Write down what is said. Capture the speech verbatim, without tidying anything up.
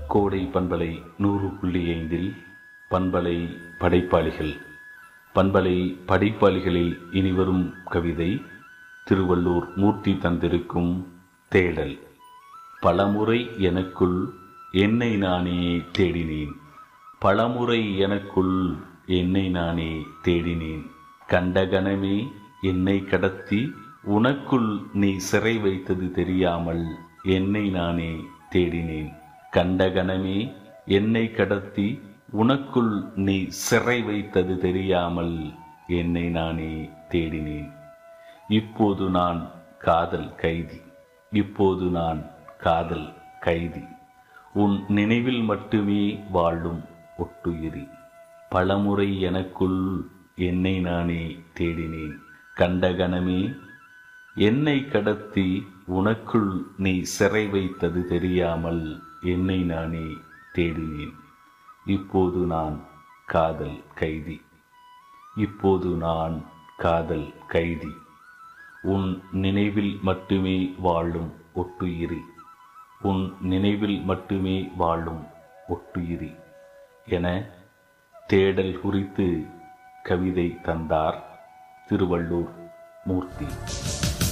கோடை பண்பலை நூறு புள்ளி ஐந்தில் பண்பலை படைப்பாளிகள் பண்பலை படைப்பாளிகளில் இனிவரும் கவிதை திருவள்ளூர் மூர்த்தி தந்திருக்கும் தேடல். பலமுறை எனக்குள் என்னை நானே தேடினேன், பலமுறை எனக்குள் என்னை நானே தேடினேன். கண்டகணமே என்னை கடத்தி உனக்குள் நீ சிறை வைத்தது தெரியாமல் என்னை நானே தேடினேன். கண்டகணமே என்னை கடத்தி உனக்குள் நீ சிறை வைத்தது தெரியாமல் என்னை நானே தேடினேன். இப்போது நான் காதல் கைதி, இப்போது நான் காதல் கைதி. உன் நினைவில் மட்டுமே வாழும் ஒட்டுயிரி. பலமுறை எனக்குள் என்னை நானே தேடினேன். கண்டகணமே என்னை கடத்தி உனக்குள் நீ சிறை வைத்தது தெரியாமல் என்னை நானே தேடினேன். இப்போது நான் காதல் கைதி, இப்போது நான் காதல் கைதி. உன் நினைவில் மட்டுமே வாழும் ஒட்டுயிரி, உன் நினைவில் மட்டுமே வாழும் ஒட்டுயிரி என தேடல் குறித்து கவிதை தந்தார் திருவள்ளூர் மூர்த்தி.